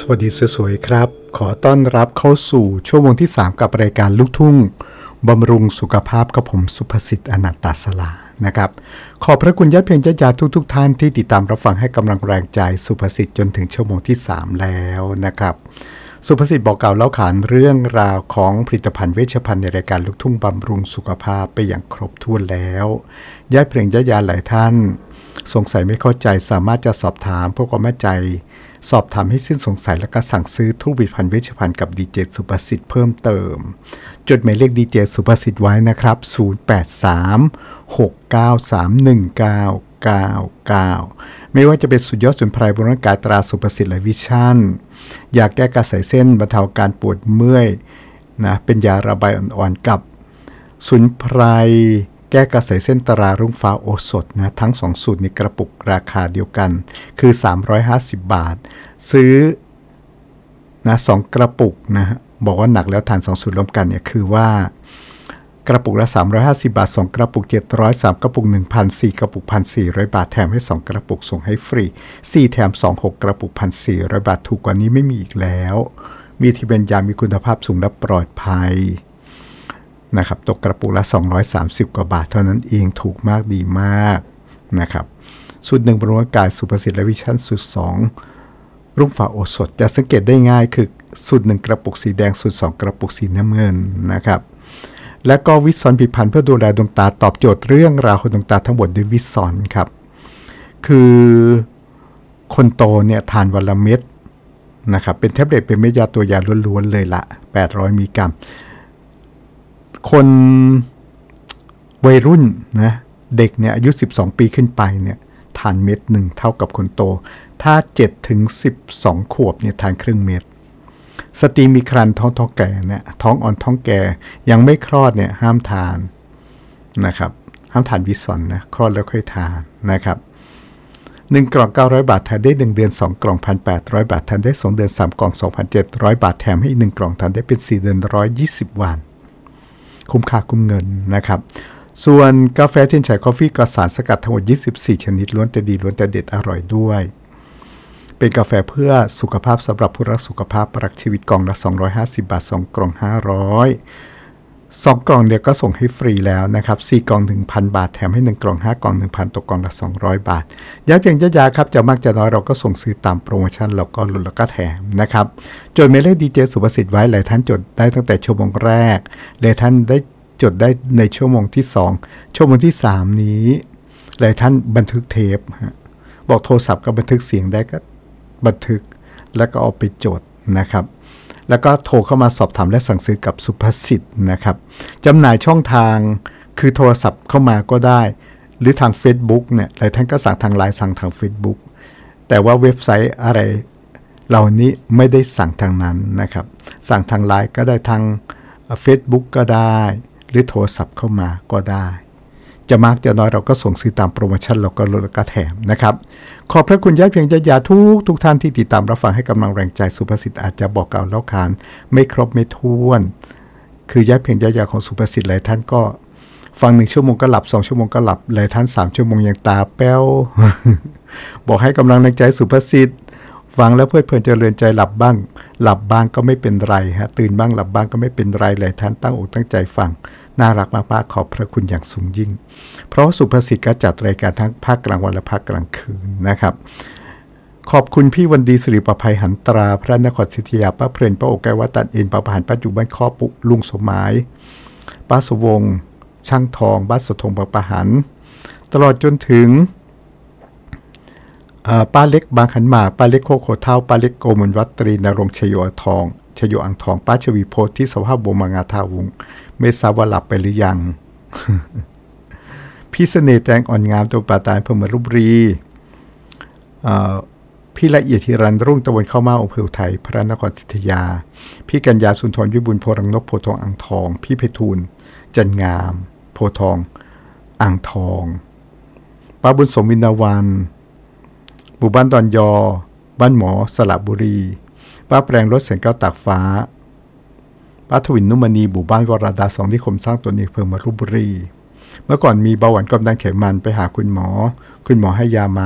วัสดีสวยๆครับขอต้อนรับเข้าสู่ชั่วโมงที่3กับรายการลูกทุ่งบำรุงสุขภาพกับผมสุภสิทธิ์อนันตสลานะครับขอบพระคุณญาติเพียงญาติญาติทุกท่านที่ติดตามรับฟังให้กำลังแรงใจสุภสิทธิ์จนถึงชั่วโมงที่3แล้วนะครับสุภสิทธิ์บอกกล่าวเล่าขานเรื่องราวของผลิตภัณฑ์เวชภัณฑ์ในรายการลูกทุ่งบำรุงสุขภาพไปอย่างครบถ้วนแล้วญาติเพียงญาติญาติหลายท่านสงสัยไม่เข้าใจสามารถจะสอบถามพวกความมั่นใจสอบถามให้สิ้นสงสัยแล้วก็สั่งซื้อทุกผลิตภัณฑ์เวชภัณฑ์กับดีเจสุภสิทธิ์เพิ่มเติมจดหมายเลขดีเจสุภสิทธิ์ไว้นะครับ0836931999ไม่ว่าจะเป็นสุดยอดสมุนไพรบำรุงร่างกายตราสุภสิทธิ์และวิชั่นยาแก้กระสายเส้นบรรเทาการปวดเมื่อยนะเป็นยาระบายอ่อนๆกับสมุนไพรแก้กระสายเส้นตรารุ่งฟ้าโอสถนะทั้ง2สูตรในกระปุกราคาเดียวกันคือ350 บาทซื้อนะ2กระปุกนะบอกว่าหนักแล้วทาน2สูตรรวมกันเนี่ยคือว่ากระปุกละ350 บาท2กระปุก700 3กระปุก 1,000 4กระปุก 1,400 บาทแถมให้2กระปุกส่งให้ฟรี4แถม2 6กระปุก 1,400 บาทถูกกว่านี้ไม่มีอีกแล้วมีที่เป็นยามีคุณภาพสูงและปลอดภัยนะครับตกกระปุกละ230กว่าบาทเท่านั้นเองถูกมากดีมากนะครับสูตร1บำรุงร่างกายสุภสิทธิ์และวิชั่นสูตร2รุ่งฟ้าโอสถจะสังเกตได้ง่ายคือสูตร1กระปุกสีแดงสูตร2กระปุกสีน้ำเงินนะครับและก็วิสซอนผลิตภัณฑ์เพื่อดูแลดวงตาตอบโจทย์เรื่องราวของดวงตาทั้งหมดด้วยวิสซอนครับคือคนโตเนี่ยทานวันละเม็ดนะครับเป็นแท็บเล็ตเป็นเม็ดยาตัวยาล้วนๆเลยละ800 มิลลิกรัมคนวัยรุ่นนะเด็กเนี่ยอายุ12 ปีขึ้นไปเนี่ยทานเม็ดหนึ่งเท่ากับคนโตถ้า7 ถึง 12 ขวบเนี่ยทานครึ่งเม็ดสตรีมีครรภ์ท้องแก่เนี่ยท้องอ่อนท้องแก่ยังไม่คลอดเนี่ยห้ามทานนะครับห้ามทานวิสซอนนะคลอดแล้วค่อยทานนะครับ1 กล่อง 900 บาททานได้1 เดือน2 กล่อง 1,800 บาททานได้2 เดือน3 กล่อง 2,700 บาทแถมให้1 กล่องทานได้เป็น4 เดือน120 วันคุ้มค่าคุ้มเงินนะครับส่วนกาแฟเทียนไฉคอฟฟี่กระสานสกัดทั้งหมด24ชนิดล้วนแต่ดีล้วนแต่เด็ดอร่อยด้วยเป็นกาแฟเพื่อสุขภาพสำหรับผู้รักสุขภาพรักชีวิตกล่องละ250 บาท2 กล่อง500 2 กล่องเดียวก็ส่งให้ฟรีแล้วนะครับ4 กล่อง 1,000 บาทแถมให้1 กล่อง5 กล่อง 1,000 ตกกล่องละ200 บาทย้ายเพียงยาครับจะมากจะน้อยเราก็ส่งซื้อตามโปรโมชั่นแล้วก็ลดแล้วก็แถมนะครับจดหมายเลขดีเจสุภสิทธิ์ไว้หลายท่านจดได้ตั้งแต่ชั่วโมงแรกหลายท่านได้จดได้ในชั่วโมงที่2ชั่วโมงที่3นี้หลายท่านบันทึกเทปบอกโทรศัพท์ก็บันทึกเสียงได้ก็บันทึกแล้วก็เอาไปจดนะครับแล้วก็โทรเข้ามาสอบถามและสั่งซื้อกับสุภสิทธิ์นะครับจำหน่ายช่องทางคือโทรศัพท์เข้ามาก็ได้หรือทาง Facebook เนี่ยหลายท่านก็สั่งทางไลน์สั่งทาง Facebook แต่ว่าเว็บไซต์อะไรเหล่านี้ไม่ได้สั่งทางนั้นนะครับสั่งทางไลน์ก็ได้ทาง Facebook ก็ได้หรือโทรศัพท์เข้ามาก็ได้จะมากจะน้อยเราก็ส่งซื้อตามโปรโมชั่นเราก็ลดแล้วก็แถมนะครับขอบพระคุณญาติเพียงญาติทุกท่านที่ติดตามรับฟังให้กำลังแรงใจสุภสิทธิ์อาจจะบอกกล่าวเล่าขานไม่ครบไม่ถ้วนคือญาติเพียงญาติของสุภสิทธิ์หลายท่านก็ฟัง1 ชั่วโมงก็หลับ2 ชั่วโมงก็หลับหลายท่าน3 ชั่วโมงยังตาแป้ว บอกให้กำลังแรงใจสุภสิทธิ์ฟังแล้วเพลิดเพลินเจริญใจหลับบ้างก็ไม่เป็นไรฮะตื่นบ้างหลับบ้างก็ไม่เป็นไรหลายท่านตั้งอกตั้งใจฟังน่ารักมากๆขอบพระคุณอย่างสูงยิ่งเพราะสุภสิทธิ์ก็จัดรายการทั้งภาคกลางวันและภาคกลางคืนนะครับขอบคุณพี่วันดีสิริประภัยหันตราพระนครศรีอยุธยาป้าเพลินป้าโอแก้ววัดตัดเอ็นป้าประหารป้าจุบ้านข้อปุลุงสมหมายป้าสวงช่างทองบ้านสะทงป้าประหารตลอดจนถึงป้าเล็กบางขันหมากป้าเล็กโคโคเท่าป้าเล็กโกมลวัตรีนรงค์ชโยอ่างทองป้าชวีโพธิ์ที่สภาพบัวมังงาทาวงไม่ทราบว่าหลับไปหรือยัง พี่เสน่ห์แตงอ่อนงามตัวป่าตายอำเภอเมืองลพบุรีพี่ละเอียดธีรันรุ่งตะวันเข้ามาอำเภออุทัยพระนครศรีอยุธยาพี่กัญญาสุนทรวิบูลย์โพรังนกโพทองอ่างทองพี่เพทูลจันงามโพทองอ่างทองป้าบุญสมวินาวันหมู่บ้านดอนยอบ้านหมอสระบุรีป้าแปลงรถแสงแก้วตากฟ้าป้าทวินนุมณีหมู่บ้านวราดา2ที่คมสร้างตัวเองอำเภอเมืองลพบุรีเมื่อก่อนมีเบาหวานความดันไขมันไปหาคุณหมอให้ยามา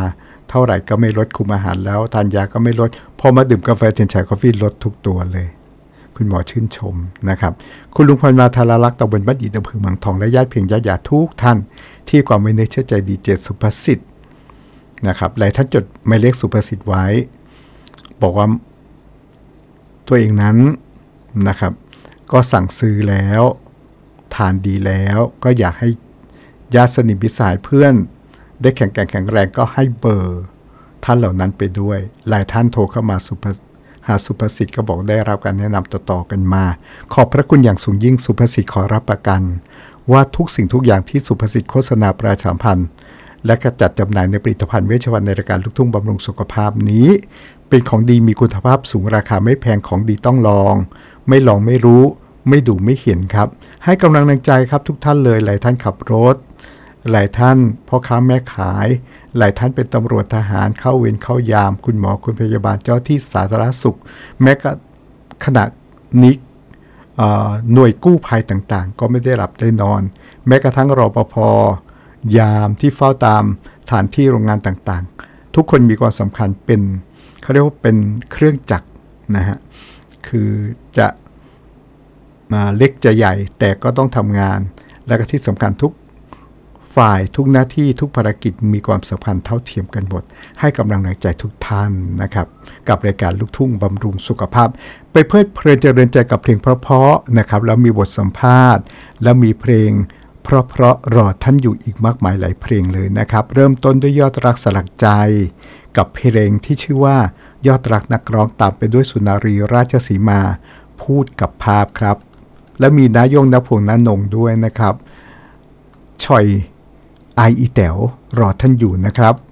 เท่าไหร่ก็ไม่ลดคุมอาหารแล้วทานยาก็ไม่ลดพอมาดื่มกาแฟเทียนชัยกาแฟลดทุกตัวเลยคุณหมอชื่นชมนะครับคุณลุงพรมาธาราลักษณ์ตำบลบ้านอิฐอำเภอเมืองทองและญาติเพียงญาติญาติทุกท่านที่ความไว้เนื้อเชื่อใจดีเจสุภสิทธิ์นะครับหลายท่านจดหมายเลขสุภสิทธิ์ไว้บอกว่าตัวเองนั้นนะครับก็สั่งซื้อแล้วทานดีแล้วก็อยากให้ญาติสนิทมิตรสหายเพื่อนได้แข็งแรงก็ให้เบอร์ท่านเหล่านั้นไปด้วยหลายท่านโทรเข้ามาหาสุภสิทธิ์ก็บอกได้รับการแนะนำต่อๆกันมาขอบพระคุณอย่างสูงยิ่งสุภสิทธิ์ขอรับประกันว่าทุกสิ่งทุกอย่างที่สุภสิทธิ์โฆษณาประชาสัมพันธ์และก็จัดจำหน่ายในผลิตภัณฑ์เวชภัณฑ์ในรายการลูกทุ่งบำรุงสุขภาพนี้เป็นของดีมีคุณภาพสูงราคาไม่แพงของดีต้องลองไม่ลองไม่รู้ไม่ดูไม่เห็นครับให้กำลังใจครับทุกท่านเลยหลายท่านขับรถหลายท่านพ่อค้าแม่ขายหลายท่านเป็นตำรวจทหารเข้าเวรเข้ายามคุณหมอคุณพยาบาลเจ้าที่สาธารณสุขแม้กระขณะนี้หน่วยกู้ภัยต่างๆก็ไม่ได้หลับได้นอนแม้กระทั่งรปภ.ยามที่เฝ้าตามสถานที่โรงงานต่างๆทุกคนมีความสำคัญเป็นเขาเรียกว่าเป็นเครื่องจักรนะฮะคือจะเล็กจะใหญ่แต่ก็ต้องทำงานและก็ที่สำคัญทุกฝ่ายทุกหน้าที่ทุกภารกิจมีความสำคัญเท่าเทียมกันหมดให้กำลังใจทุกท่านนะครับกับรายการลูกทุ่งบำรุงสุขภาพไปเพลิดเพลินเจริญใจกับเพลงเพราะๆนะครับแล้วมีบทสัมภาษณ์แล้วมีเพลงเพราะรอท่านอยู่อีกมากมายหลายเพลงเลยนะครับเริ่มต้นด้วยยอดรักสลักใจกับเพลงที่ชื่อว่ายอดรักนักร้องตามไปด้วยสุนารีราชสีมาพูดกับภาพครับและมีนายงนพวงนนงด้วยนะครับชอยไออีแต๋วรอท่านอยู่นะครับ